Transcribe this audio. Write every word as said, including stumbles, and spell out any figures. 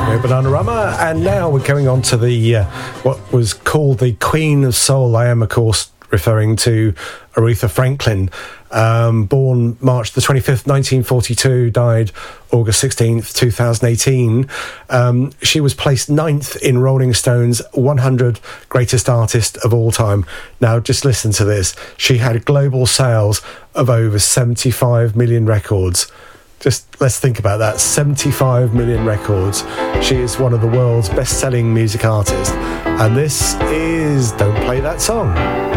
Go Bananarama, and now we're going on to the uh, what was called the Queen of Soul. I am, of course, referring to Aretha Franklin, um, born March the twenty-fifth, nineteen forty-two, died August sixteenth, twenty eighteen. Um, she was placed ninth in Rolling Stone's one hundred Greatest Artists of All Time. Now, just listen to this. She had global sales of over seventy-five million records. Just let's think about that. seventy-five million records. She is one of the world's best-selling music artists. And this is Don't Play That Song.